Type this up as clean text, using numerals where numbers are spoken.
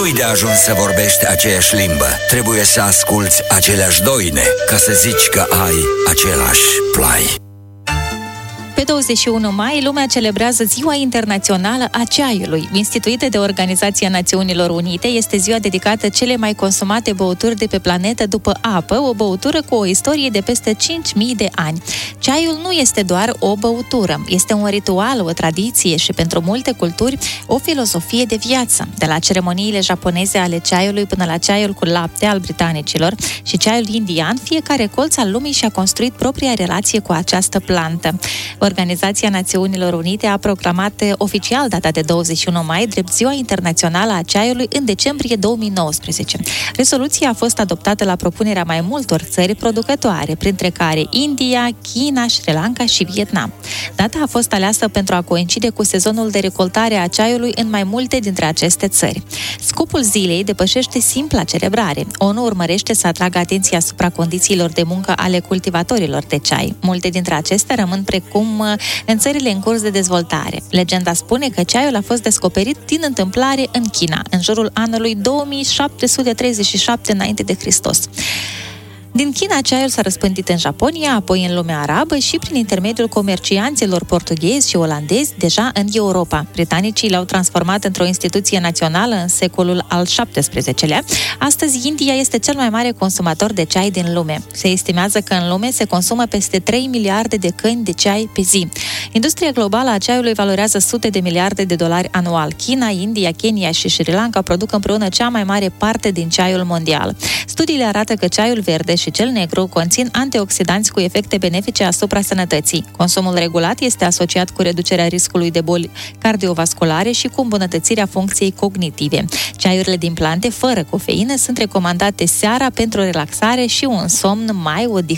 Nu-i de ajuns să vorbești aceeași limbă. Trebuie să asculți aceleași doine ca să zici că ai același plai. Pe 21 mai, lumea celebrează Ziua Internațională a Ceaiului. Instituită de Organizația Națiunilor Unite, este ziua dedicată cele mai consumate băuturi de pe planetă după apă, o băutură cu o istorie de peste 5.000 de ani. Ceaiul nu este doar o băutură, este un ritual, o tradiție și pentru multe culturi o filozofie de viață. De la ceremoniile japoneze ale ceaiului până la ceaiul cu lapte al britanicilor și ceaiul indian, fiecare colț al lumii și-a construit propria relație cu această plantă. Organizația Națiunilor Unite a proclamat oficial data de 21 mai drept Ziua Internațională a Ceaiului în decembrie 2019. Rezoluția a fost adoptată la propunerea mai multor țări producătoare, printre care India, China, Sri Lanka și Vietnam. Data a fost aleasă pentru a coincide cu sezonul de recoltare a ceaiului în mai multe dintre aceste țări. Scopul zilei depășește simpla celebrare. ONU urmărește să atragă atenția asupra condițiilor de muncă ale cultivatorilor de ceai. Multe dintre acestea rămân precum în țările în curs de dezvoltare. Legenda spune că ceaiul a fost descoperit din întâmplare în China, în jurul anului 2737 înainte de Hristos. Din China, ceaiul s-a răspândit în Japonia, apoi în lumea arabă și prin intermediul comercianților portughezi și olandezi deja în Europa. Britanicii l-au transformat într-o instituție națională în secolul al XVII-lea. Astăzi, India este cel mai mare consumator de ceai din lume. Se estimează că în lume se consumă peste 3 miliarde de căni de ceai pe zi. Industria globală a ceaiului valorează sute de miliarde de dolari anual. China, India, Kenya și Sri Lanka produc împreună cea mai mare parte din ceaiul mondial. Studiile arată că ceaiul verde și cel negru conțin antioxidanți cu efecte benefice asupra sănătății. Consumul regulat este asociat cu reducerea riscului de boli cardiovasculare și cu îmbunătățirea funcției cognitive. Ceaiurile din plante fără cofeină sunt recomandate seara pentru relaxare și un somn mai odihnit.